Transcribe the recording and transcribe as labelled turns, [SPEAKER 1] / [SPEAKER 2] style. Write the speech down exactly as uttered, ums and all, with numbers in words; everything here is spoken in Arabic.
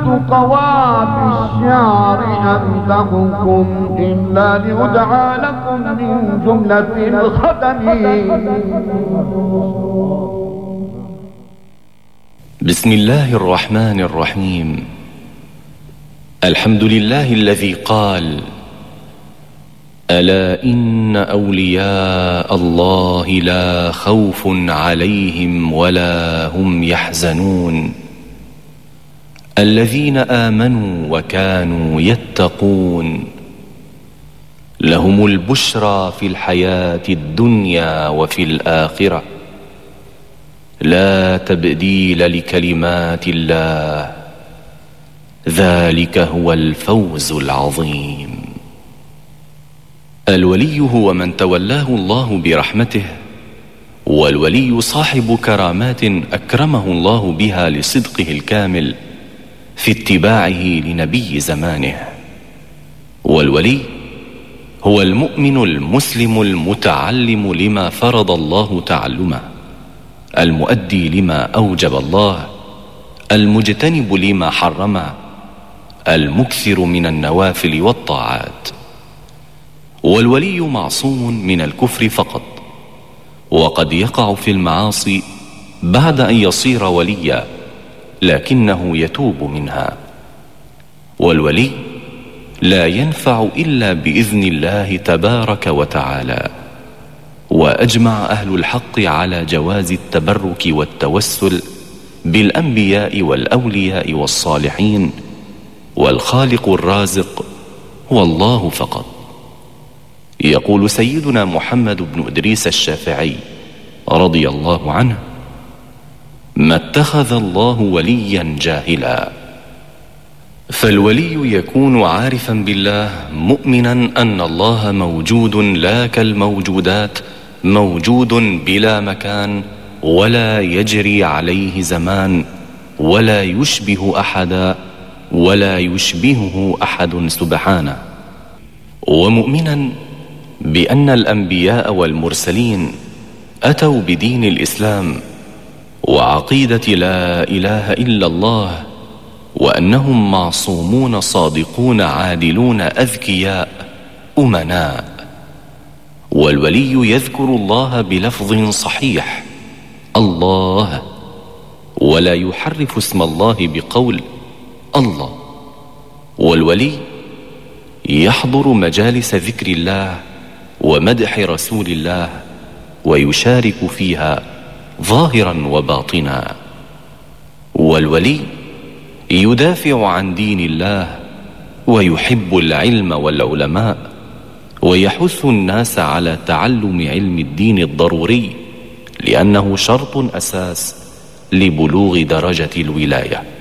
[SPEAKER 1] قوافي الشعر أمدحكم إلا ليدعى لكم من جملة الخدم.
[SPEAKER 2] بسم الله الرحمن الرحيم. الحمد لله الذي قال: ألا إن أولياء الله لا خوف عليهم ولا هم يحزنون الذين آمنوا وكانوا يتقون لهم البشرى في الحياة الدنيا وفي الآخرة لا تبديل لكلمات الله ذلك هو الفوز العظيم. الولي هو من تولاه الله برحمته، والولي صاحب كرامات أكرمه الله بها لصدقه الكامل في اتباعه لنبي زمانه. والولي هو المؤمن المسلم المتعلم لما فرض الله تعلمه، المؤدي لما أوجب الله، المجتنب لما حرمه، المكثر من النوافل والطاعات. والولي معصوم من الكفر فقط، وقد يقع في المعاصي بعد أن يصير وليا لكنه يتوب منها. والولي لا ينفع إلا بإذن الله تبارك وتعالى. وأجمع أهل الحق على جواز التبرك والتوسل بالأنبياء والأولياء والصالحين، والخالق الرازق هو الله فقط. يقول سيدنا محمد بن إدريس الشافعي رضي الله عنه: ما اتخذ الله وليا جاهلا. فالولي يكون عارفا بالله مؤمنا أن الله موجود لا كالموجودات، موجود بلا مكان ولا يجري عليه زمان ولا يشبه أحدا ولا يشبهه أحد سبحانه. ومؤمنا بأن الأنبياء والمرسلين أتوا بدين الإسلام وعقيدة لا إله إلا الله، وأنهم معصومون صادقون عادلون أذكياء أمناء. والولي يذكر الله بلفظ صحيح الله، ولا يحرف اسم الله بقول الله. والولي يحضر مجالس ذكر الله ومدح رسول الله ويشارك فيها ظاهرا وباطنا. والولي يدافع عن دين الله ويحب العلم والعلماء، ويحث الناس على تعلم علم الدين الضروري، لأنه شرط أساس لبلوغ درجة الولاية.